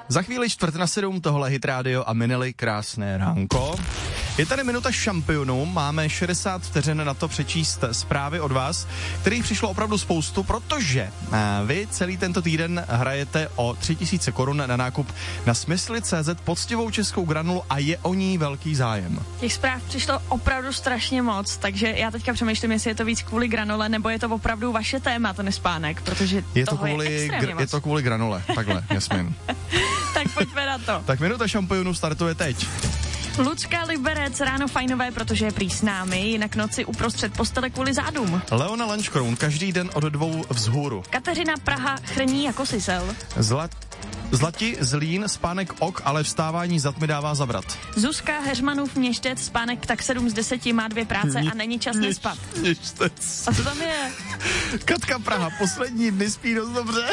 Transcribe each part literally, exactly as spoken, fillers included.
Za chvíli čtvrt na sedm, tohle Hit Radio a Minely, krásné ránko. Je tady minuta šampionů, máme šedesát vteřin na to přečíst zprávy od vás, kterých přišlo opravdu spoustu, protože vy celý tento týden hrajete o tři tisíce korun na nákup na smysly tečka cé zet poctivou českou granulu a je o ní velký zájem. Těch zpráv přišlo opravdu strašně moc, takže já teďka přemýšlím, jestli je to víc kvůli granule, nebo je to opravdu vaše téma, to nespánek, protože je to toho kvůli, je extrémně gr- moc. Je to kvůli granule, takhle, Jasmin. Tak pojďme na to. Tak minuta šampionů startuje teď. Lucka Liberec, ráno fajnové, protože je prý s námi, jinak noci uprostřed postele kvůli zádům. Leona Lanškroun, každý den od dvou vzhůru. Kateřina Praha, chrní jako sisel. Zlat... Zlati, Zlín, spánek ok, ale vstávání zad mi dává zabrat. Zuzka Heřmanův Měštec, spánek tak sedm z deseti, má dvě práce a není čas nespat. Měštec. A co tam je? Katka Praha, poslední dny spí dost dobře.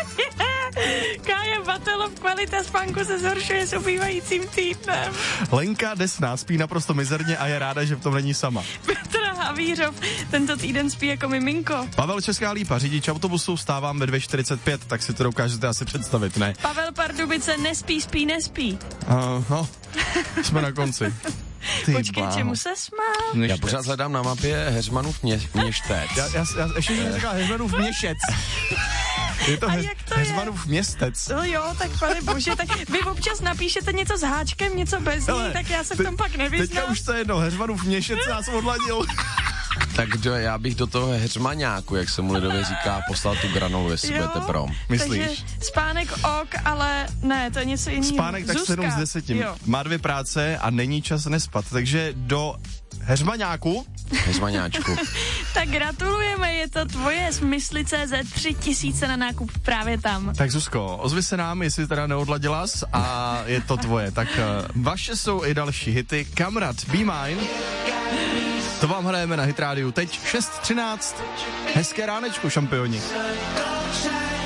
Kája Batelov, kvalita spánku se zhoršuje s ubývajícím týdnem. Lenka Desná spí naprosto mizerně a je ráda, že v tom není sama. Petra Havířov, tento týden spí jako miminko. Pavel Česká Lípa, řidič autobusu, vstávám ve dvě čtyřicet pět, tak si to dokážete asi představit, ne? Pavel Pardubice, nespí, spí, nespí. Uh, no, jsme na konci. Ty Počkej, bláho. Čemu se smál? Měštec. Já pořád hledám na mapě Heřmanův mě, Měštec. Já, já, já ještě jsem říkal Heřmanův Měšec. Je to, he- to Heřmanův Městec. No jo, tak pane bože, tak vy občas napíšete něco s háčkem, něco bez ní, tak já se v tom pak nevyznám. Teďka už to je jedno, Heřmanův Měšec, já jsem odladil. Tak do, já bych do toho heřmaňáku, jak se mu lidově říká, poslal tu granulu, jestli jo, budete pro. Myslíš? Takže spánek ok, ale ne, to je něco jiného. Spánek tak sedm z deseti. Má dvě práce a není čas nespat, takže do heřmaňáku. Heřmaňáčku. Tak gratulujeme, je to tvoje smysly tečka cé zet, tři tisíce na nákup právě tam. Tak Zuzko, ozvi se nám, jestli teda neodladila jsi a je to tvoje. Tak uh, vaše jsou i další hity. Kamrad, Be Mine. To vám hrajeme na Hit Rádiu teď šest třináct. Hezké ránečko, šampioni.